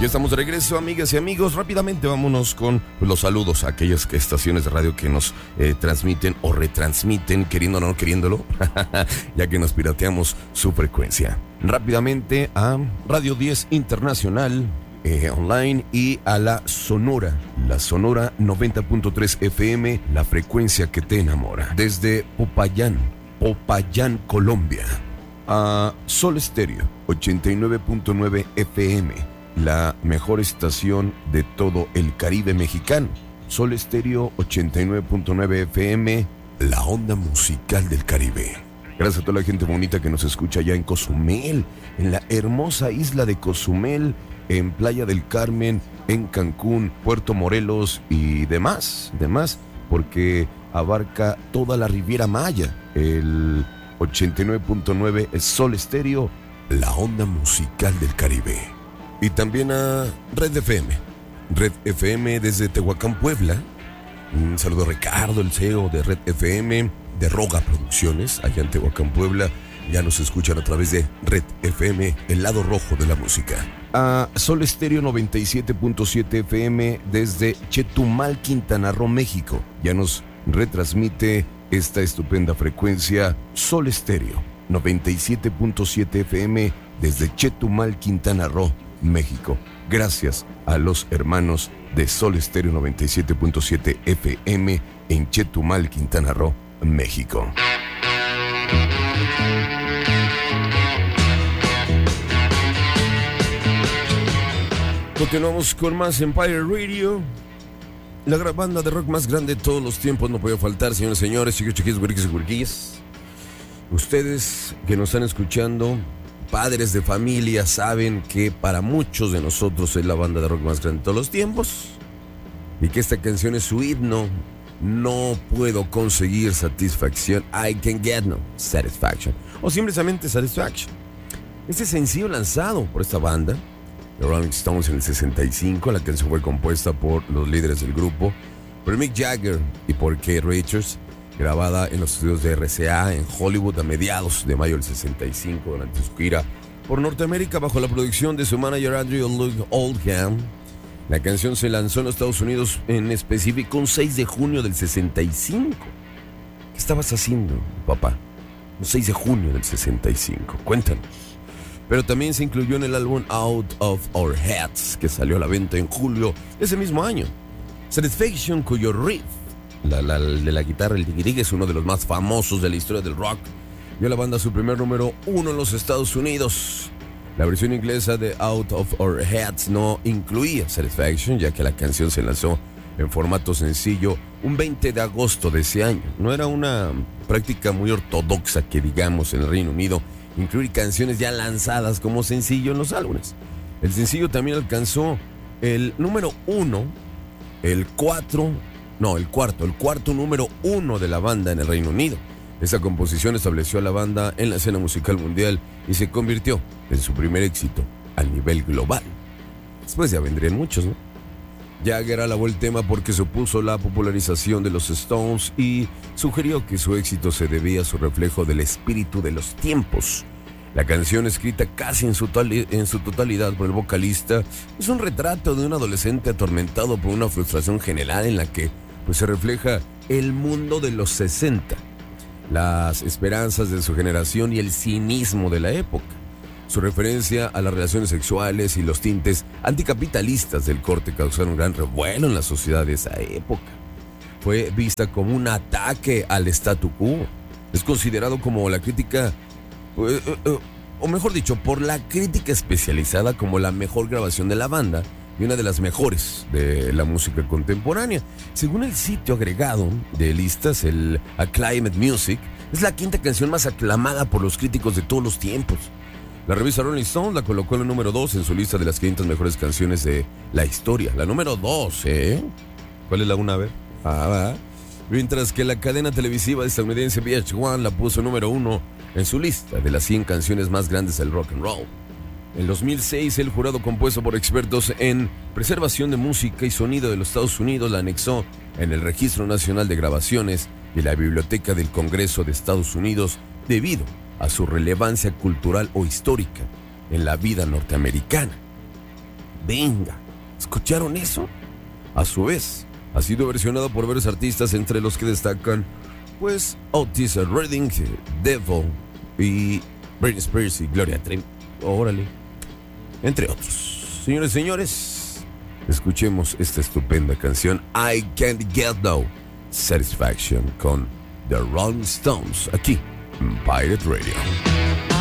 Ya estamos de regreso, amigas y amigos. Rápidamente vámonos con los saludos a aquellas estaciones de radio que nos transmiten o retransmiten, queriéndolo o no queriéndolo, ya que nos pirateamos su frecuencia. Rápidamente a Radio 10 Internacional online y a la Sonora 90.3 FM, la frecuencia que te enamora. Desde Popayán, Colombia, a Sol Estéreo 89.9 FM. La mejor estación de todo el Caribe mexicano. Sol Estéreo 89.9 FM, la onda musical del Caribe. Gracias a toda la gente bonita que nos escucha allá en Cozumel, en la hermosa isla de Cozumel, en Playa del Carmen, en Cancún, Puerto Morelos y demás, porque abarca toda la Riviera Maya. El 89.9 es Sol Estéreo, la onda musical del Caribe. Y también a Red FM desde Tehuacán, Puebla. Un saludo a Ricardo, el CEO de Red FM, de Roga Producciones, allá en Tehuacán, Puebla. Ya nos escuchan a través de Red FM, el lado rojo de la música. A Sol Estéreo 97.7 FM desde Chetumal, Quintana Roo, México. Ya nos retransmite esta estupenda frecuencia Sol Estéreo 97.7 FM desde Chetumal, Quintana Roo, México. Gracias a los hermanos de Sol Estéreo 97.7 FM en Chetumal, Quintana Roo, México. Continuamos con más Empire Radio, la gran banda de rock más grande de todos los tiempos. No podía faltar, señores y señores, chiquillos, güeriquis y güeriquillas. Ustedes que nos están escuchando, padres de familia, saben que para muchos de nosotros es la banda de rock más grande de todos los tiempos y que esta canción es su himno. No puedo conseguir satisfacción. I can get no satisfaction. O simplemente satisfaction. Este sencillo lanzado por esta banda, The Rolling Stones, en el 65. La canción fue compuesta por los líderes del grupo, por Mick Jagger y por Keith Richards, grabada en los estudios de RCA en Hollywood a mediados de mayo del 65 durante su gira por Norteamérica bajo la producción de su manager Andrew Luke Oldham. La canción se lanzó en los Estados Unidos, en específico un 6 de junio del 65. ¿Qué estabas haciendo, papá? Un 6 de junio del 65, cuéntanos. Pero también se incluyó en el álbum Out of Our Heads, que salió a la venta en julio de ese mismo año. Satisfaction, cuyo riff, de la guitarra, el diggy-diggy, es uno de los más famosos de la historia del rock, dio a la banda su primer número 1 en los Estados Unidos. La versión inglesa de Out of Our Heads no incluía Satisfaction, ya que la canción se lanzó en formato sencillo un 20 de agosto de ese año. No era una práctica muy ortodoxa que digamos en el Reino Unido incluir canciones ya lanzadas como sencillo en los álbumes. El sencillo también alcanzó el número 1, el cuarto número 1 de la banda en el Reino Unido. Esa composición estableció a la banda en la escena musical mundial y se convirtió en su primer éxito a nivel global. Después ya vendrían muchos, ¿no? Jagger alabó el tema porque supuso la popularización de los Stones y sugirió que su éxito se debía a su reflejo del espíritu de los tiempos. La canción, escrita casi en su totalidad por el vocalista, es un retrato de un adolescente atormentado por una frustración general en la que se refleja el mundo de los 60, las esperanzas de su generación y el cinismo de la época. Su referencia a las relaciones sexuales y los tintes anticapitalistas del corte causaron un gran revuelo en la sociedad de esa época. Fue vista como un ataque al statu quo. Es considerado como la crítica, o mejor dicho, por la crítica especializada como la mejor grabación de la banda y una de las mejores de la música contemporánea. Según el sitio agregado de listas, el Acclaimed Music, es la quinta canción más aclamada por los críticos de todos los tiempos. La revista Rolling Stone la colocó en el número 2 en su lista de las 500 mejores canciones de la historia. La número 2, ¿eh? ¿Cuál es la una? A ver. Va. Mientras que la cadena televisiva estadounidense VH1 la puso número 1 en su lista de las 100 canciones más grandes del rock and roll. En 2006, el jurado compuesto por expertos en preservación de música y sonido de los Estados Unidos la anexó en el Registro Nacional de Grabaciones de la Biblioteca del Congreso de Estados Unidos debido a su relevancia cultural o histórica en la vida norteamericana. Venga, ¿escucharon eso? A su vez, ha sido versionado por varios artistas, entre los que destacan, pues, Otis Redding, Devil y Britney Spears y Gloria Trevi. Órale. Entre otros. Señores y señores, escuchemos esta estupenda canción I Can't Get No Satisfaction con The Rolling Stones, aquí en Pirate Radio.